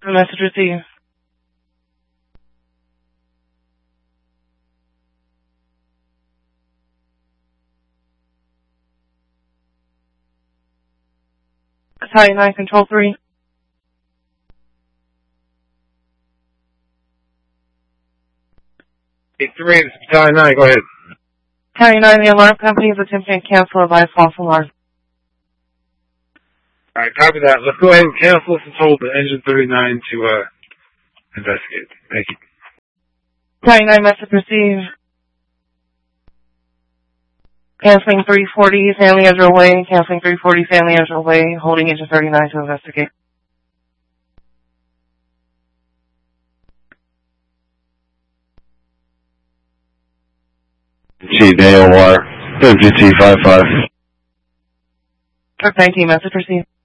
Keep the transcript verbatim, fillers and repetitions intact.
Message received. Battalion nine, Control three. eight three, this is Battalion nine, go ahead. Battalion nine, the alarm company is attempting to cancel a by false alarm. Alright, copy that. Let's go ahead and cancel this and hold the engine thirty-nine to, uh, investigate. Thank you. Battalion nine, message received. Canceling three forty, Family Edge away. Canceling three forty, Family Edge away. Holding engine thirty-nine to investigate. Chief A O R, M G T five five. Truck nineteen, message received.